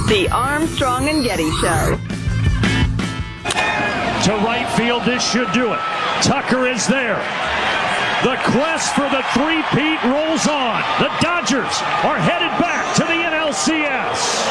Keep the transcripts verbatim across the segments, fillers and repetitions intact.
The Armstrong and Getty Show. To right field, this should do it. Tucker is there. The quest for the three-peat rolls on. The Dodgers are headed back to the N L C S.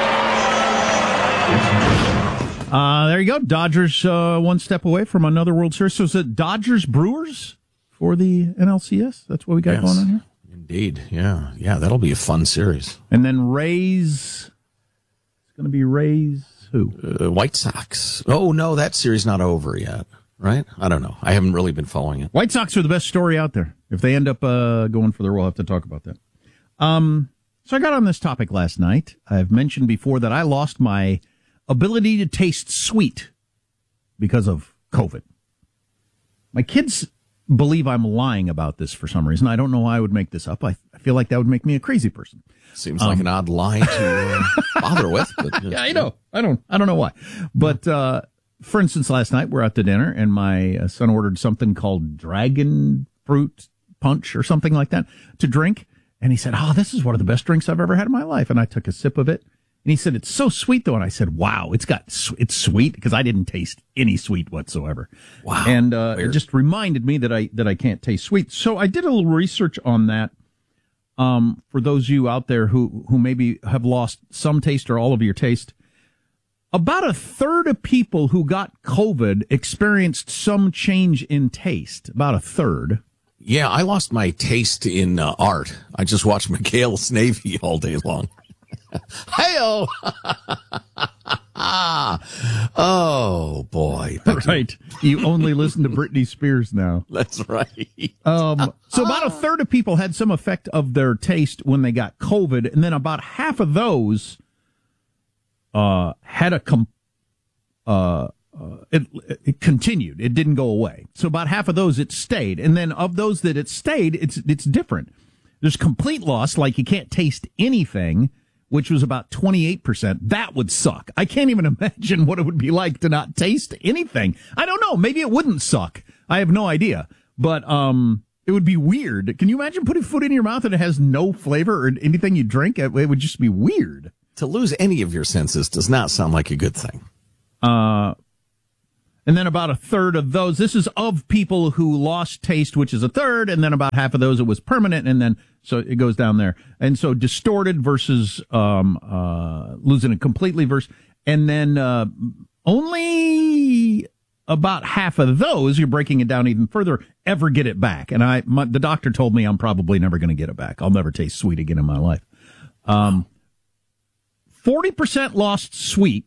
Uh, there you go. Dodgers uh, one step away from another World Series. So is it Dodgers Brewers for the N L C S? That's what we got yes, going on here? Indeed. Yeah. Yeah, that'll be a fun series. And then Rays. It's going to be Rays who? Uh, White Sox. Oh, no, that series not over yet, right? I don't know. I haven't really been following it. White Sox are the best story out there. If they end up uh, going further, we'll have to talk about that. Um, so I got on this topic last night. I've mentioned before that I lost my ability to taste sweet because of COVID. My kids believe I'm lying about this for some reason. I don't know why I would make this up. I, I feel like that would make me a crazy person. Seems um, like an odd lie to uh, bother with. But yeah, I know. I don't. I don't know why. But uh, for instance, last night we're out to dinner, and my son ordered something called dragon fruit punch or something like that to drink, and he said, "Oh, this is one of the best drinks I've ever had in my life." And I took a sip of it. And he said, "It's so sweet, though." And I said, "Wow, it's got, it's sweet," because I didn't taste any sweet whatsoever. Wow. And, uh, it just reminded me that I, that I can't taste sweet. So I did a little research on that. Um, for those of you out there who, who maybe have lost some taste or all of your taste, about a third of people who got COVID experienced some change in taste. About a third. Yeah, I lost my taste in uh, art. I just watched McHale's Navy all day long. Hey-oh! Oh, boy. That's right. You only listen to Britney Spears now. That's right. Um, so about a third of people had some effect of their taste when they got COVID, and then about half of those uh, had a... Com- uh, uh, it, it continued. It didn't go away. So about half of those, it stayed. And then of those that it stayed, it's it's different. There's complete loss, like you can't taste anything, which was about twenty-eight percent. That would suck. I can't even imagine what it would be like to not taste anything. I don't know. Maybe it wouldn't suck. I have no idea. But um, it would be weird. Can you imagine putting food in your mouth and it has no flavor or anything you drink? It would just be weird. To lose any of your senses does not sound like a good thing. Uh, and then about a third of those, this is of people who lost taste, which is a third, and then about half of those it was permanent, and then so it goes down there. And so distorted versus um, uh, losing it completely versus, and then uh, only about half of those, you're breaking it down even further, ever get it back. And I, my, the doctor told me I'm probably never going to get it back. I'll never taste sweet again in my life. Um, forty percent lost sweet.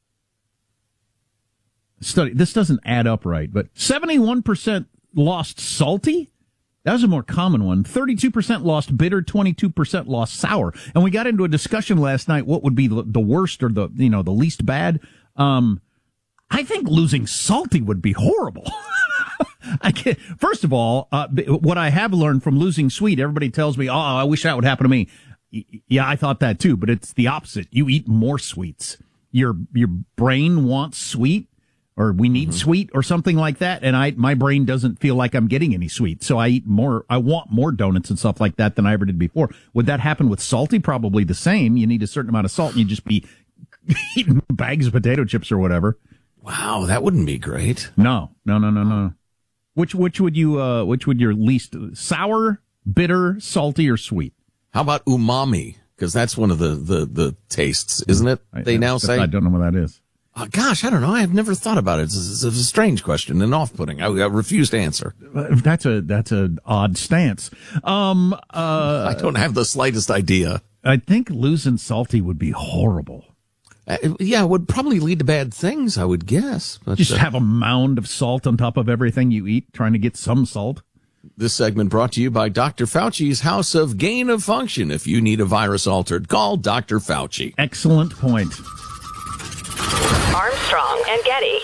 Study. This doesn't add up right, but seventy-one percent lost salty. That was a more common one. thirty-two percent lost bitter, twenty-two percent lost sour. And we got into a discussion last night, what would be the worst or the, you know, the least bad. Um, I think losing salty would be horrible. I can't, first of all, uh, what I have learned from losing sweet, everybody tells me, oh, I wish that would happen to me. Yeah, I thought that too, but it's the opposite. You eat more sweets. Your, your brain wants sweet. Or we need mm-hmm. sweet or something like that, and I my brain doesn't feel like I'm getting any sweet, so I eat more. I want more donuts and stuff like that than I ever did before. Would that happen with salty? Probably the same. You need a certain amount of salt, and you just be eating bags of potato chips or whatever. Wow, that wouldn't be great. No, no, no, no, no. Which which would you uh which would your least sour, bitter, salty, or sweet? How about umami? Because that's one of the, the, the tastes, isn't it? They I, now say. I don't know what that is. Oh, gosh, I don't know. I have never thought about it. It's a, it's a strange question and off-putting. I, I refuse to answer. That's a that's an odd stance. Um, uh, I don't have the slightest idea. I think losing salty would be horrible. Uh, yeah, it would probably lead to bad things, I would guess. But, Just uh, have a mound of salt on top of everything you eat, trying to get some salt. This segment brought to you by Doctor Fauci's House of Gain of Function. If you need a virus altered, call Doctor Fauci. Excellent point. Armstrong and Getty.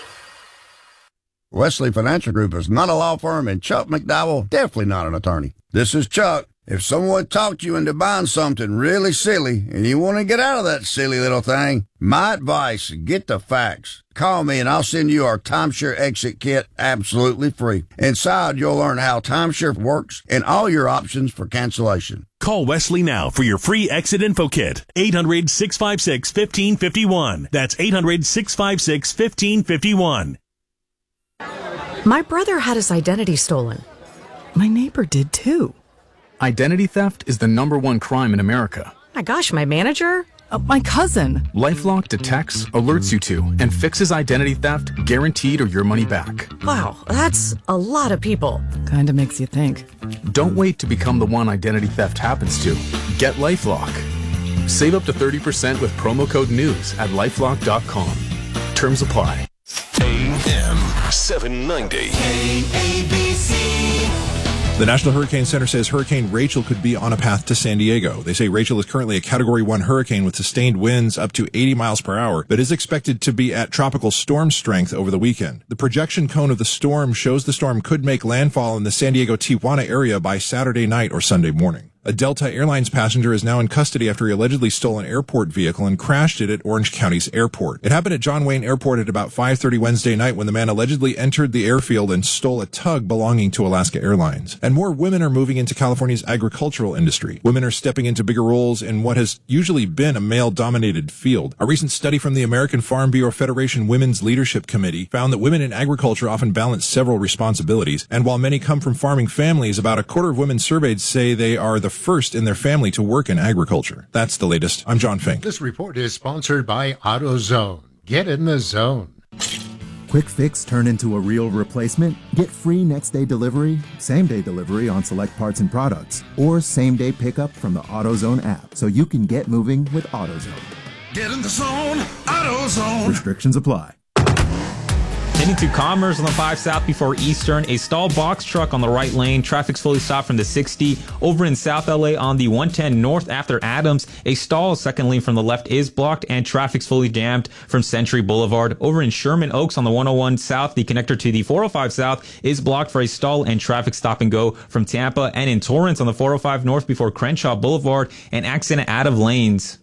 Wesley Financial Group is not a law firm, and Chuck McDowell definitely not an attorney. This is Chuck. If someone talked you into buying something really silly and you want to get out of that silly little thing, my advice, get the facts. Call me and I'll send you our timeshare exit kit absolutely free. Inside, you'll learn how timeshare works and all your options for cancellation. Call Wesley now for your free exit info kit. eight hundred, six five six, one five five one. That's eight hundred, six five six, one five five one. My brother had his identity stolen. My neighbor did too. Identity theft is the number one crime in America. My gosh, my manager? Uh, my cousin. LifeLock detects, alerts you to, and fixes identity theft, guaranteed or your money back. Wow, that's a lot of people. Kinda makes you think. Don't wait to become the one identity theft happens to. Get LifeLock. Save up to thirty percent with promo code NEWS at lifelock dot com. Terms apply. A M seven ninety. K A B C. The National Hurricane Center says Hurricane Rachel could be on a path to San Diego. They say Rachel is currently a Category one hurricane with sustained winds up to eighty miles per hour, but is expected to be at tropical storm strength over the weekend. The projection cone of the storm shows the storm could make landfall in the San Diego-Tijuana area by Saturday night or Sunday morning. A Delta Airlines passenger is now in custody after he allegedly stole an airport vehicle and crashed it at Orange County's airport. It happened at John Wayne Airport at about five thirty Wednesday night when the man allegedly entered the airfield and stole a tug belonging to Alaska Airlines. And more women are moving into California's agricultural industry. Women are stepping into bigger roles in what has usually been a male-dominated field. A recent study from the American Farm Bureau Federation Women's Leadership Committee found that women in agriculture often balance several responsibilities. And while many come from farming families, about a quarter of women surveyed say they are the first in their family to work in agriculture. That's the latest. I'm John Fink. This report is sponsored by AutoZone. Get in the zone. Quick fix turn into a real replacement? Get free next day delivery, same day delivery on select parts and products, or same day pickup from the AutoZone app so you can get moving with AutoZone. Get in the zone. AutoZone. Restrictions apply. Heading to Commerce on the five South before Eastern. A stalled box truck on the right lane. Traffic's fully stopped from the sixty. Over in South L A on the one ten North after Adams. A stall second lane from the left is blocked and traffic's fully jammed from Century Boulevard. Over in Sherman Oaks on the one oh one South, the connector to the four oh five South is blocked for a stall and traffic stop and go from Tampa. And in Torrance on the four oh five North before Crenshaw Boulevard, an accident out of lanes.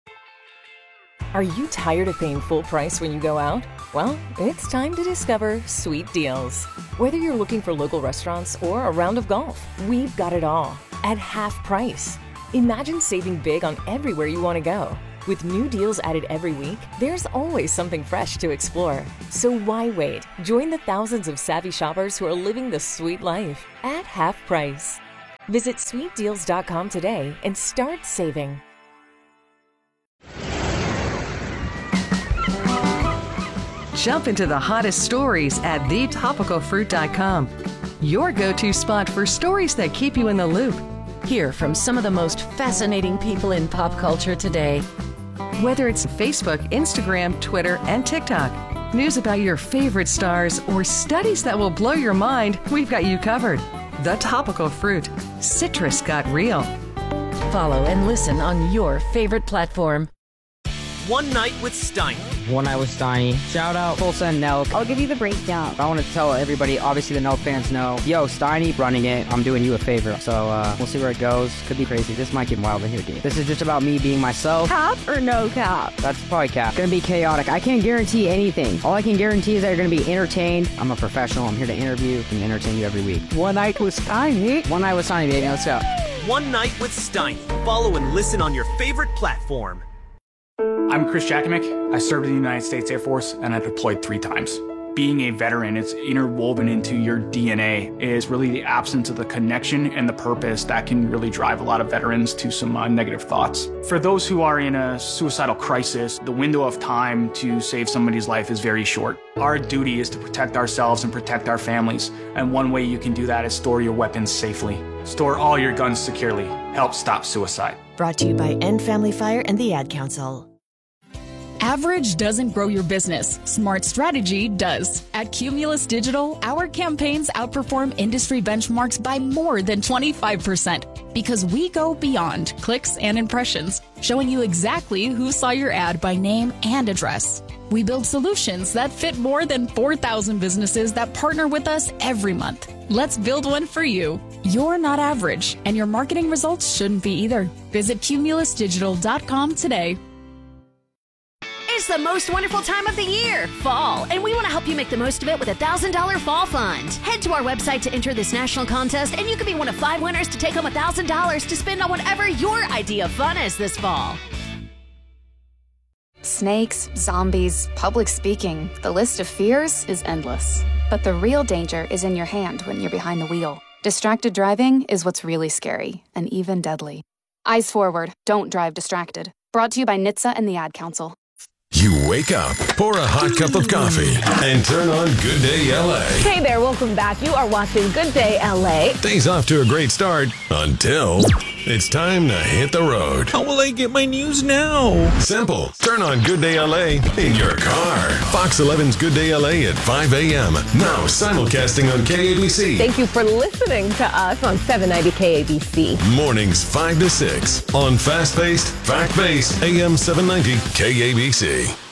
Are you tired of paying full price when you go out? Well, it's time to discover Sweet Deals. Whether you're looking for local restaurants or a round of golf, we've got it all at half price. Imagine saving big on everywhere you want to go. With new deals added every week, there's always something fresh to explore. So why wait? Join the thousands of savvy shoppers who are living the sweet life at half price. Visit sweet deals dot com today and start saving. Jump into the hottest stories at the topical fruit dot com. Your go-to spot for stories that keep you in the loop. Hear from some of the most fascinating people in pop culture today. Whether it's Facebook, Instagram, Twitter, and TikTok, news about your favorite stars, or studies that will blow your mind, we've got you covered. The Topical Fruit. Citrus got real. Follow and listen on your favorite platform. One Night with Steiny. One Night with Steiny. Shout out Tulsa and Nelk. I'll give you the breakdown. I want to tell everybody, obviously the Nelk fans know, yo, Steiny running it. I'm doing you a favor. So uh, we'll see where it goes. Could be crazy. This might get wild in here, dude. This is just about me being myself. Cap or no cap? That's probably cap. Gonna be chaotic. I can't guarantee anything. All I can guarantee is that you're gonna be entertained. I'm a professional. I'm here to interview and entertain you every week. One Night with Steiny. One Night with Steiny, baby. Let's go. One Night with Steiny. Follow and listen on your favorite platform. I'm Chris Jakovic. I served in the United States Air Force and I deployed three times. Being a veteran, it's interwoven into your D N A. It is really the absence of the connection and the purpose that can really drive a lot of veterans to some uh, negative thoughts. For those who are in a suicidal crisis, the window of time to save somebody's life is very short. Our duty is to protect ourselves and protect our families. And one way you can do that is store your weapons safely. Store all your guns securely. Help stop suicide. Brought to you by End Family Fire and the Ad Council. Average doesn't grow your business. Smart strategy does. At Cumulus Digital, our campaigns outperform industry benchmarks by more than twenty-five percent because we go beyond clicks and impressions, showing you exactly who saw your ad by name and address. We build solutions that fit more than four thousand businesses that partner with us every month. Let's build one for you. You're not average, and your marketing results shouldn't be either. Visit cumulus digital dot com today. It's the most wonderful time of the year, fall, and we want to help you make the most of it with a one thousand dollars Fall Fund. Head to our website to enter this national contest, and you could be one of five winners to take home one thousand dollars to spend on whatever your idea of fun is this fall. Snakes, zombies, public speaking, the list of fears is endless. But the real danger is in your hand when you're behind the wheel. Distracted driving is what's really scary, and even deadly. Eyes forward, don't drive distracted. Brought to you by N H T S A and the Ad Council. You wake up, pour a hot cup of coffee, and turn on Good Day L A. Hey there, welcome back. You are watching Good Day L A. Day's off to a great start until it's time to hit the road. How will I get my news now? Simple. Turn on Good Day L A in your car. Fox eleven's Good Day L A at five a.m. Now simulcasting on K A B C. Thank you for listening to us on seven ninety K A B C. Mornings five to six on fast-paced, fact-based A M seven ninety K A B C.